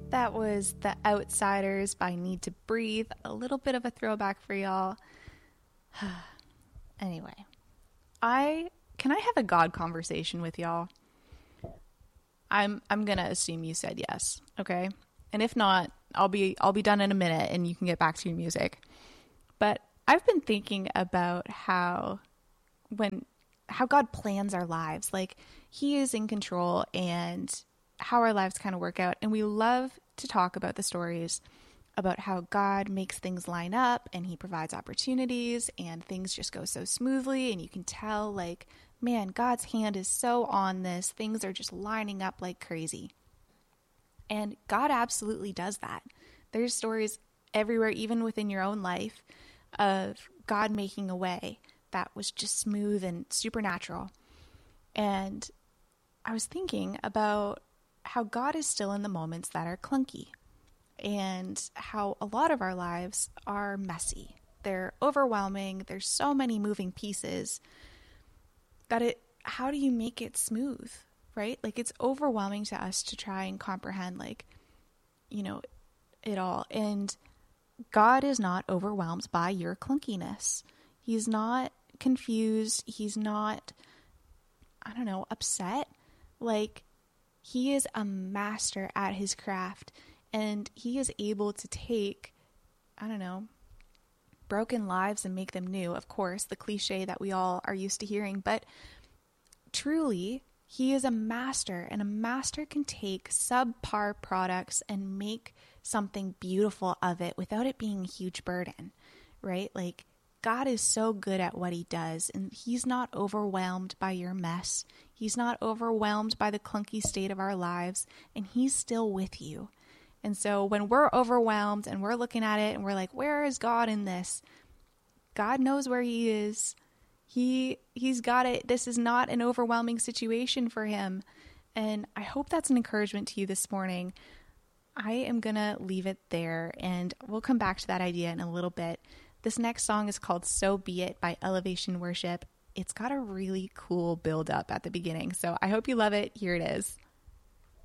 That was The Outsiders by Need to Breathe. A little bit of a throwback for y'all. Anyway, can I have a God conversation with y'all? I'm gonna assume you said yes, okay? And if not, I'll be done in a minute and you can get back to your music. But I've been thinking about how God plans our lives. Like, he is in control and how our lives kind of work out. And we love to talk about the stories about how God makes things line up and he provides opportunities and things just go so smoothly. And you can tell, like, man, God's hand is so on this. Things are just lining up like crazy. And God absolutely does that. There's stories everywhere, even within your own life, of God making a way that was just smooth and supernatural. And I was thinking about how God is still in the moments that are clunky and how a lot of our lives are messy. They're overwhelming. There's so many moving pieces that how do you make it smooth, right? Like, it's overwhelming to us to try and comprehend, like, it all. And God is not overwhelmed by your clunkiness. He's not confused. He's not, upset. Like, he is a master at his craft, and he is able to take, broken lives and make them new. Of course, the cliche that we all are used to hearing, but truly, he is a master, and a master can take subpar products and make something beautiful of it without it being a huge burden, right? Like, God is so good at what he does, and he's not overwhelmed by your mess. He's not overwhelmed by the clunky state of our lives, and he's still with you. And so when we're overwhelmed and we're looking at it and we're like, where is God in this? God knows where he is. He's got it. This is not an overwhelming situation for him. And I hope that's an encouragement to you this morning. I am going to leave it there, and we'll come back to that idea in a little bit. This next song is called So Be It by Elevation Worship. It's got a really cool build up at the beginning, so I hope you love it. Here it is.